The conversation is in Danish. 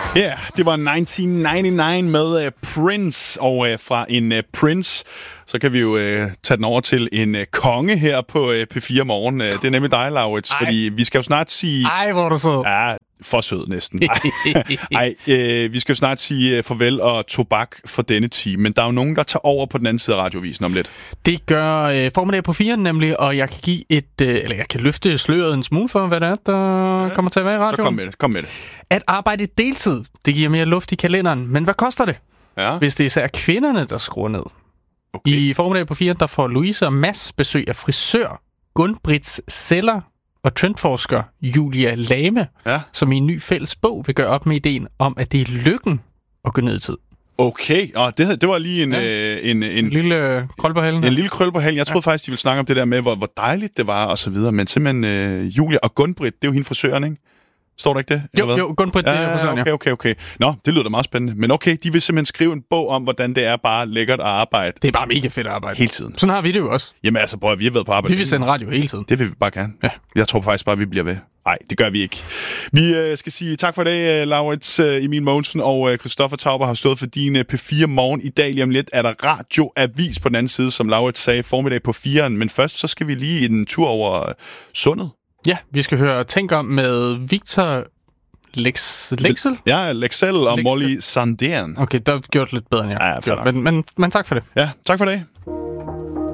Ja, det var 1999 med Prince, og fra en Prince, så kan vi jo tage den over til en konge her på P4 Morgen. Det er nemlig dig, Laurits, fordi vi skal jo snart sige... Ej, hvor er du sød. Ja, for sød næsten. Vi skal jo snart sige farvel og tobak for denne time, men der er jo nogen, der tager over på den anden side af radiovisen om lidt. Det gør formiddag på 4 nemlig, og jeg kan give jeg kan løfte sløret en smule for, hvad det er, der kommer til at være i radioen. Så kom med det. At arbejde deltid, det giver mere luft i kalenderen, men hvad koster det? Ja. Hvis det er især kvinderne, der skruer ned. Okay. I formiddag på 4, der får Louise og Mads besøg af frisør Gun-Britt Zeller og trendforsker Julia Lame, som i en ny fælles bog vil gøre op med ideen om, at det er lykken at gå ned i tid. Okay, og det var lige en lille krøl på halen. En lille krøl på halen. Jeg troede faktisk, de ville snakke om det der med, hvor dejligt det var og så videre, men simpelthen Julia og Gun-Britt, det er jo hende frisøren, ikke? Står der ikke det? Jo, Gun-Britt, det er frisøren, Okay. Nå, det lyder da meget spændende. Men okay, de vil simpelthen skrive en bog om, hvordan det er bare lækkert at arbejde. Det er bare mega fedt at arbejde. Hele tiden. Sådan har vi det jo også. Jamen altså, prøv at vi har været på arbejde. Vi vil sende radio hele tiden. Det vil vi bare gerne. Ja. Jeg tror faktisk bare, vi bliver ved. Nej, det gør vi ikke. Vi skal sige tak for det, Laurits, Emil Mogensen og Christoffer Tauber har stået for din P4 Morgen. I dag lige om lidt er der radioavis på den anden side, som Laurits sagde, formiddag på 4'eren. Men først så skal vi lige en tur over sundet. Ja, vi skal høre Tænk om med Victor Lexel? Ja, Lexel og Molly Sandén. Okay, der har gjort lidt bedre, end jeg. Ja, men tak for det. Ja, tak for det.